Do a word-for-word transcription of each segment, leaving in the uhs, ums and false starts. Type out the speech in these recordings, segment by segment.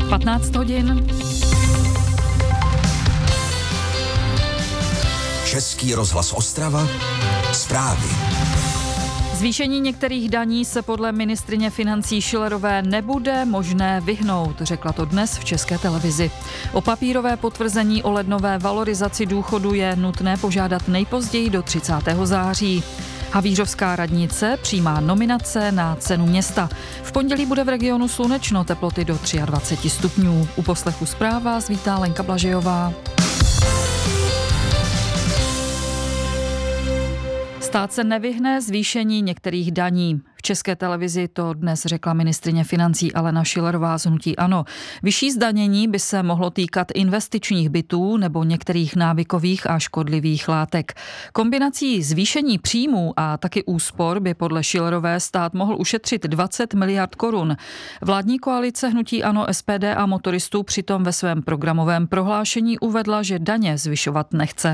patnáct hodin. Český rozhlas Ostrava. Zprávy. Zvýšení některých daní se podle ministryně financí Schillerové nebude možné vyhnout, řekla to dnes v České televizi. O papírové potvrzení o lednové valorizaci důchodu je nutné požádat nejpozději do třicátého září. Havířovská radnice přijímá nominace na cenu města. V pondělí bude v regionu slunečno, teploty do dvacet tři stupňů. U poslechu zpráv vás vítá Lenka Blažejová. Stát se nevyhne zvýšení některých daní. V České televizi to dnes řekla ministryně financí Alena Schillerová z hnutí ANO. Vyšší zdanění by se mohlo týkat investičních bytů nebo některých návykových a škodlivých látek. Kombinací zvýšení příjmů a taky úspor by podle Schillerové stát mohl ušetřit dvacet miliard korun. Vládní koalice hnutí ANO, S P D a motoristů přitom ve svém programovém prohlášení uvedla, že daně zvyšovat nechce.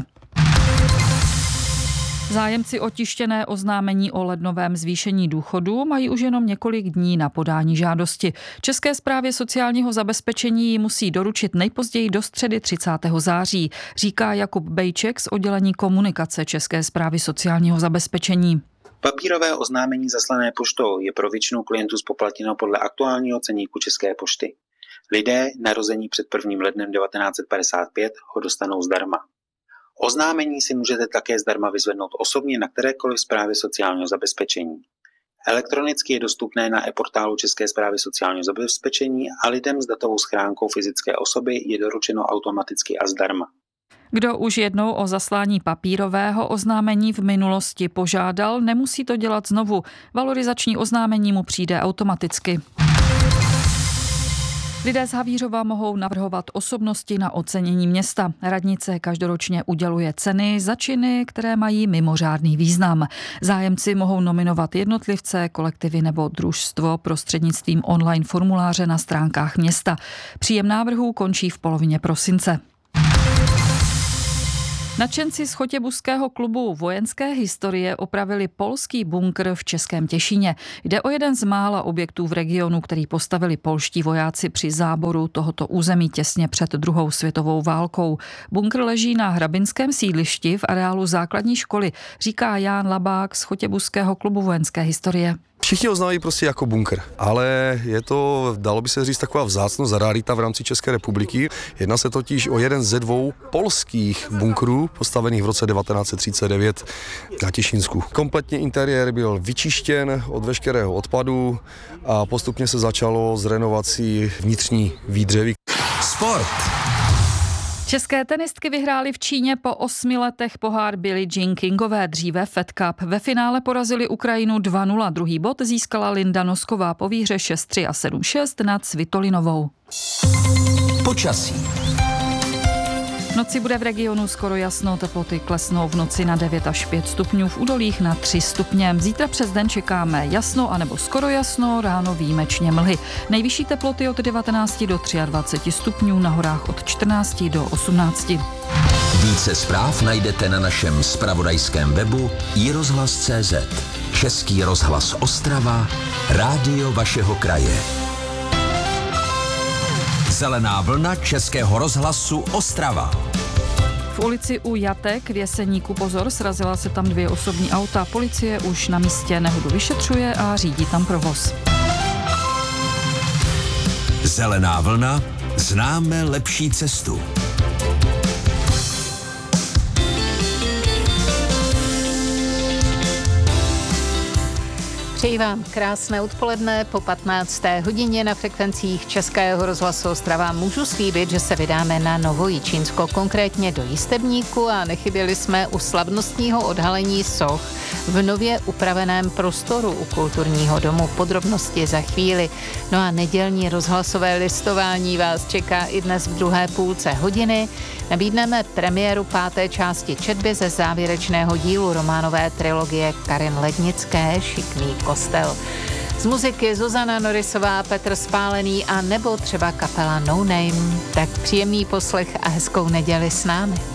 Zájemci o tištěné oznámení o lednovém zvýšení důchodu mají už jenom několik dní na podání žádosti. České správě sociálního zabezpečení ji musí doručit nejpozději do středy třicátého září, říká Jakub Bejček z oddělení komunikace České správy sociálního zabezpečení. Papírové oznámení zaslané poštou je pro většinu klientů zpoplatněno podle aktuálního ceníku České pošty. Lidé narození před prvním lednem devatenáct set padesát pět ho dostanou zdarma. Oznámení si můžete také zdarma vyzvednout osobně na kterékoliv správě sociálního zabezpečení. Elektronicky je dostupné na e-portálu České správy sociálního zabezpečení a lidem s datovou schránkou fyzické osoby je doručeno automaticky a zdarma. Kdo už jednou o zaslání papírového oznámení v minulosti požádal, nemusí to dělat znovu. Valorizační oznámení mu přijde automaticky. Lidé z Havířova mohou navrhovat osobnosti na ocenění města. Radnice každoročně uděluje ceny za činy, které mají mimořádný význam. Zájemci mohou nominovat jednotlivce, kolektivy nebo družstvo prostřednictvím online formuláře na stránkách města. Příjem návrhů končí v polovině prosince. Nadšenci z chotěbuského klubu vojenské historie opravili polský bunkr v Českém Těšíně. Jde o jeden z mála objektů v regionu, který postavili polští vojáci při záboru tohoto území těsně před druhou světovou válkou. Bunkr leží na hrabinském sídlišti v areálu základní školy, říká Jan Labák z chotěbuského klubu vojenské historie. Všichni ho znají prostě jako bunkr, ale je to, dalo by se říct, taková vzácnost, rarita v rámci České republiky. Jedná se totiž o jeden ze dvou polských bunkrů, postavených v roce devatenáct set třicet devět na Těšínsku. Kompletně interiér byl vyčištěn od veškerého odpadu a postupně se začalo s renovací vnitřní výdřevy. Sport. České tenistky vyhrály v Číně po osmi letech pohár Billie Jean Kingové, dříve Fed Cup. Ve finále porazili Ukrajinu dva nula. Druhý bod získala Linda Nosková po výhře šest tři a sedm šest nad Svitolinovou. Počasí. V noci bude v regionu skoro jasno, teploty klesnou v noci na devět až pět stupňů, v údolích na tři stupně. Zítra přes den čekáme jasno anebo skoro jasno, ráno výjimečně mlhy. Nejvyšší teploty od devatenácti do dvaceti tří stupňů, na horách od čtrnácti do osmnácti. Více zpráv najdete na našem zpravodajském webu i rozhlas tečka cé zet. Český rozhlas Ostrava, rádio vašeho kraje. Zelená vlna Českého rozhlasu Ostrava. V ulici u Jatek v Jeseníku pozor, srazila se tam dvě osobní auta. Policie už na místě nehodu vyšetřuje a řídí tam provoz. Zelená vlna, známe lepší cestu. Přeji vám krásné odpoledne. Po patnácté hodině na frekvencích Českého rozhlasu Ostrava můžu slíbit, že se vydáme na Novojičínsko, konkrétně do Jistebníku, a nechyběli jsme u slavnostního odhalení soch v nově upraveném prostoru u kulturního domu. Podrobnosti za chvíli. No a nedělní rozhlasové listování vás čeká i dnes v druhé půlce hodiny. Nabídneme premiéru páté části četby ze závěrečného dílu románové trilogie Karin Lednické Šikmý kostel. Z muziky Zuzana Norisová, Petr Spálený a nebo třeba kapela No Name. Tak příjemný poslech a hezkou neděli s námi.